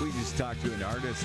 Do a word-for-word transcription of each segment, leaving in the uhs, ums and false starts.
We just talked to an artist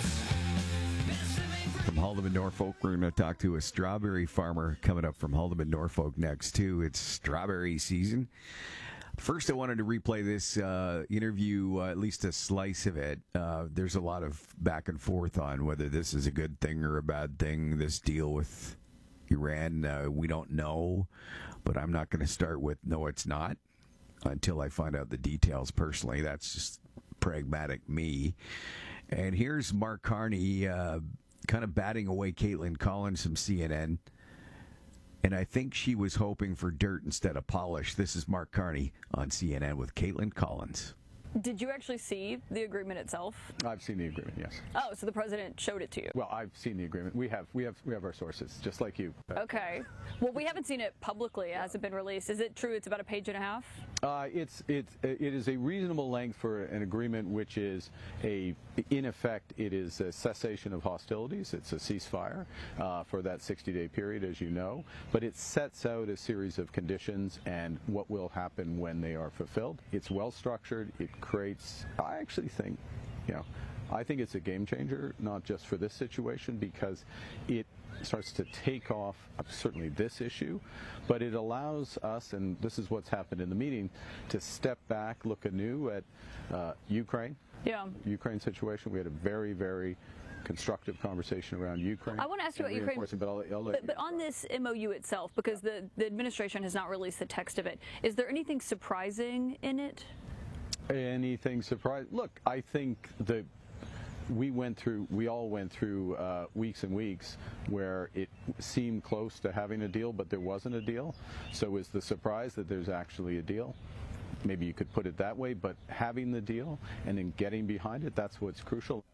from Haldimand, Norfolk. We're going to talk to a strawberry farmer coming up from Haldimand, Norfolk next, too. It's strawberry season. First, I wanted to replay this uh, interview, uh, at least a slice of it. Uh, there's a lot of back and forth on whether this is a good thing or a bad thing, this deal with Iran. Uh, we don't know, but I'm not going to start with no, it's not, until I find out the details personally. That's just pragmatic me. And here's Mark Carney uh, kind of batting away Caitlin Collins from C N N. And I think she was hoping for dirt instead of polish. This is Mark Carney on C N N with Caitlin Collins. Did you actually see the agreement itself? I've seen the agreement, yes. Oh, so the president showed it to you? Well, I've seen the agreement. We have, we have, we have our sources, just like you. Okay. Well, we haven't seen it publicly. It hasn't been released. Is it true? It's about a page and a half. Uh, it's, it's, it is a reasonable length for an agreement, which is a, in effect, it is a cessation of hostilities. It's a ceasefire uh, for that sixty-day period, as you know. But it sets out a series of conditions and what will happen when they are fulfilled. It's well structured. It creates, I actually think, you know, I think it's a game changer, not just for this situation, because it starts to take off uh, certainly this issue, but it allows us, and this is what's happened in the meeting, to step back, look anew at uh, Ukraine. Yeah. Ukraine situation. We had a very, very constructive conversation around Ukraine. I want to ask you about Ukraine, but, I'll, I'll but, but on this M O U itself, because the, the administration has not released the text of it, is there anything surprising in it? Anything surprising? Look, I think the we went through, we all went through uh, weeks and weeks where it seemed close to having a deal, but there wasn't a deal. So is the surprise that there's actually a deal? Maybe you could put it that way, but having the deal and then getting behind it, that's what's crucial.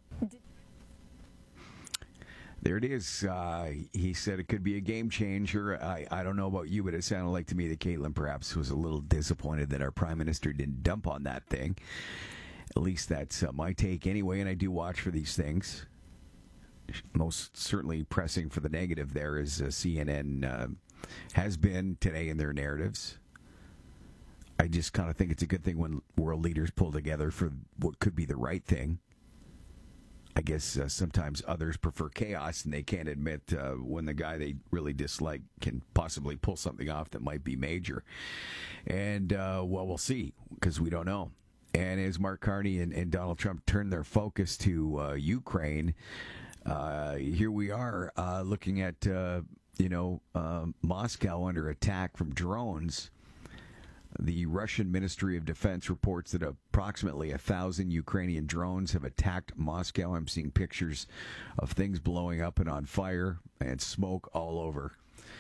There it is. Uh, he said it could be a game changer. I, I don't know about you, but it sounded like to me that Caitlin perhaps was a little disappointed that our prime minister didn't dump on that thing. At least that's uh, my take anyway, and I do watch for these things. Most certainly pressing for the negative there is uh, C N N uh, has been today in their narratives. I just kind of think it's a good thing when world leaders pull together for what could be the right thing. I guess uh, sometimes others prefer chaos, and they can't admit uh, when the guy they really dislike can possibly pull something off that might be major. And, uh, well, we'll see, because we don't know. And as Mark Carney and, and Donald Trump turn their focus to uh, Ukraine, uh, here we are uh, looking at, uh, you know, uh, Moscow under attack from drones. The Russian Ministry of Defense reports that approximately a thousand Ukrainian drones have attacked Moscow. I'm seeing pictures of things blowing up and on fire and smoke all over.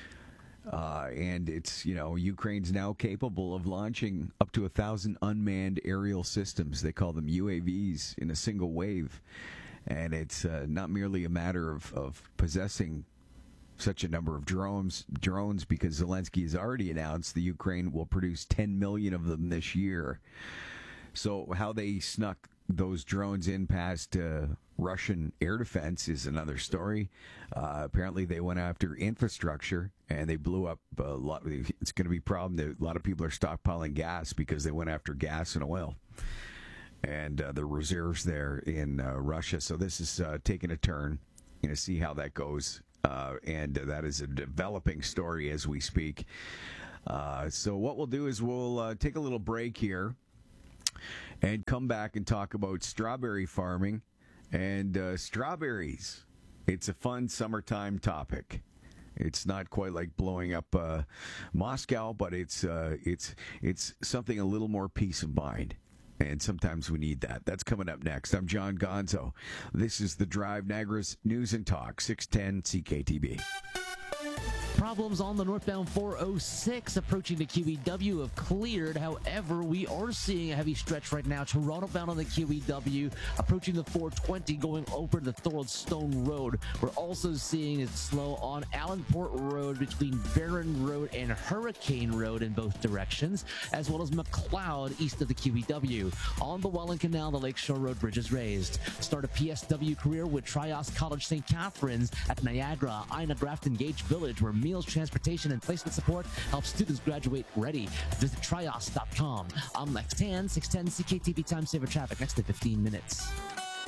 Uh, and it's, you know, Ukraine's now capable of launching up to a thousand unmanned aerial systems. They call them U A Vs in a single wave. And it's uh, not merely a matter of, of possessing such a number of drones, drones because Zelensky has already announced the Ukraine will produce ten million of them this year. So how they snuck those drones in past uh, Russian air defense is another story. Uh, apparently they went after infrastructure and they blew up a lot. It's going to be a problem that a lot of people are stockpiling gas because they went after gas and oil and uh, the reserves there in uh, Russia. So this is uh, taking a turn. Going to see how that goes. Uh, and uh, that is a developing story as we speak. Uh, so what we'll do is we'll uh, take a little break here and come back and talk about strawberry farming and uh, strawberries. It's a fun summertime topic. It's not quite like blowing up uh, Moscow, but it's uh, it's it's something a little more peace of mind. And sometimes we need that. That's coming up next. I'm John Gonzo. This is The Drive, Niagara's News and Talk, six ten C K T B. Problems on the northbound four oh six approaching the Q E W have cleared. However, we are seeing a heavy stretch right now. Toronto bound on the Q E W, approaching the four twenty, going over the Thorold Stone Road. We're also seeing it slow on Allenport Road between Barron Road and Hurricane Road in both directions, as well as McLeod east of the Q E W. On the Welland Canal, the Lakeshore Road Bridge is raised. Start a P S W career with Trios College Saint Catharines at Niagara, Ina Grafton Gage Village, where meals, transportation, and placement support help students graduate ready. Visit trios dot com. I'm Lex Tan, six ten C K T V Time Saver Traffic, next to fifteen minutes.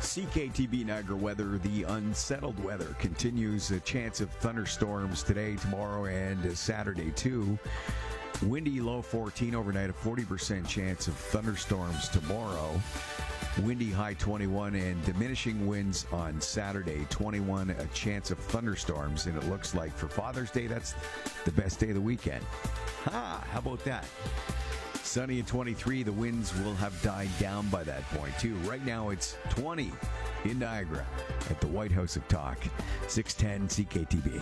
C K T B Niagara weather. The unsettled weather continues. A chance of thunderstorms today, tomorrow, and Saturday, too. Windy, low fourteen overnight, a forty percent chance of thunderstorms tomorrow. Windy, high twenty-one, and diminishing winds on Saturday, twenty-one, a chance of thunderstorms. And it looks like for Father's Day, that's the best day of the weekend. Ha! How about that? Sunny and twenty-three. The winds will have died down by that point, too. Right now, it's twenty in Niagara at the White House of Talk. six ten C K T B.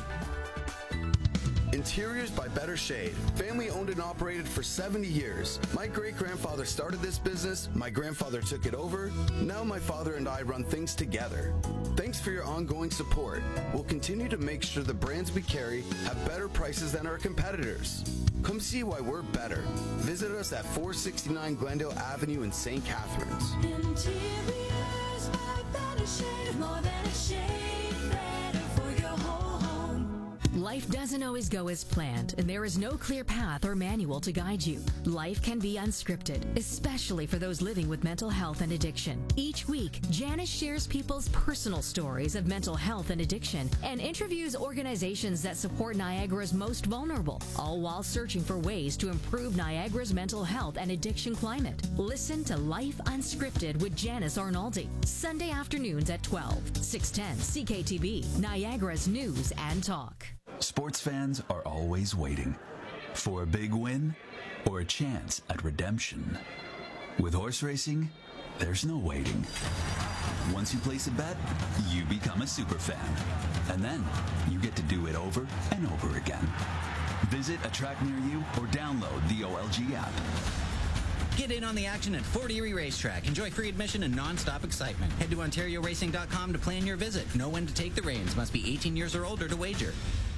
Interiors by Better Shade. Family owned and operated for seventy years. My great-grandfather started this business. My grandfather took it over. Now my father and I run things together. Thanks for your ongoing support. We'll continue to make sure the brands we carry have better prices than our competitors. Come see why we're better. Visit us at four sixty-nine Glendale Avenue in Saint Catharines. Interiors by Better Shade. More than a shade, better for your whole home. Life doesn't always go as planned, and there is no clear path or manual to guide you. Life can be unscripted, especially for those living with mental health and addiction. Each week, Janice shares people's personal stories of mental health and addiction and interviews organizations that support Niagara's most vulnerable, all while searching for ways to improve Niagara's mental health and addiction climate. Listen to Life Unscripted with Janice Arnaldi, Sunday afternoons at twelve, six ten C K T B, Niagara's News and Talk. Sports fans are always waiting for a big win or a chance at redemption. With horse racing, there's no waiting. Once you place a bet, you become a super fan. And then you get to do it over and over again. Visit a track near you or download the O L G app. Get in on the action at Fort Erie Racetrack. Enjoy free admission and non-stop excitement. Head to Ontario Racing dot com to plan your visit. Know when to take the reins. Must be eighteen years or older to wager.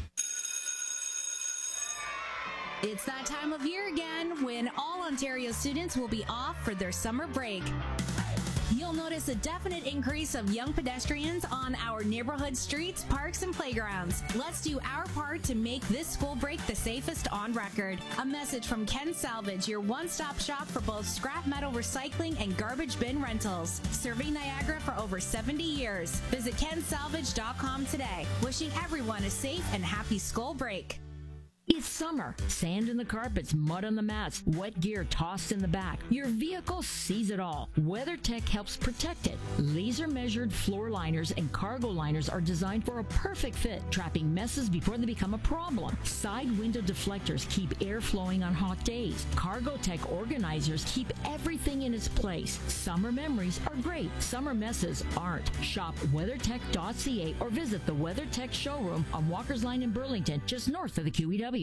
It's that time of year again when all Ontario students will be off for their summer break. You'll notice a definite increase of young pedestrians on our neighborhood streets, parks, and playgrounds. Let's do our part to make this school break the safest on record. A message from Ken Salvage, your one-stop shop for both scrap metal recycling and garbage bin rentals. Serving Niagara for over seventy years. Visit ken salvage dot com today. Wishing everyone a safe and happy school break. It's summer. Sand in the carpets, mud on the mats, wet gear tossed in the back. Your vehicle sees it all. WeatherTech helps protect it. Laser-measured floor liners and cargo liners are designed for a perfect fit, trapping messes before they become a problem. Side window deflectors keep air flowing on hot days. Cargotech organizers keep everything in its place. Summer memories are great. Summer messes aren't. Shop weathertech dot c a or visit the WeatherTech showroom on Walker's Line in Burlington, just north of the Q E W.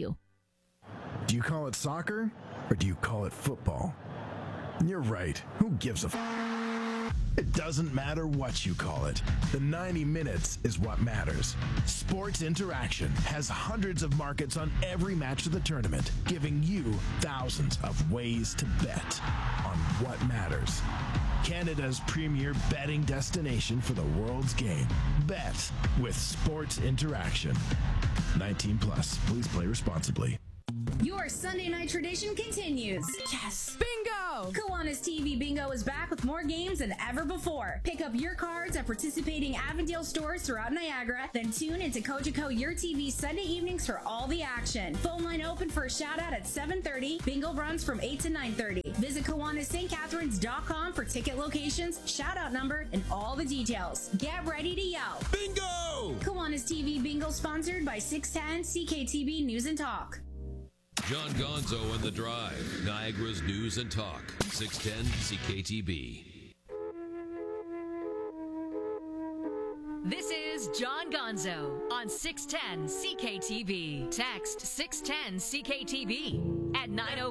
Do you call it soccer or do you call it football? You're right. Who gives a f- It doesn't matter what you call it. The ninety minutes is what matters. Sports Interaction has hundreds of markets on every match of the tournament, giving you thousands of ways to bet on what matters. Canada's premier betting destination for the world's game. Bet with Sports Interaction. nineteen plus. Please play responsibly. Your Sunday night tradition continues. Yes! Bingo! Kiwanis T V Bingo is back with more games than ever before. Pick up your cards at participating Avondale stores throughout Niagara, then tune into Cogeco Your T V Sunday evenings for all the action. Phone line open for a shout-out at seven thirty. Bingo runs from eight to nine thirty. Visit Kiwanis St Catharines dot com for ticket locations, shout-out number, and all the details. Get ready to yell. Bingo! Kiwanis T V Bingo sponsored by six ten C K T B News and Talk. John Gonzo and The Drive, Niagara's News and Talk, six ten C K T B. This is John Gonzo on six ten C K T B. Text six ten C K T B at nine oh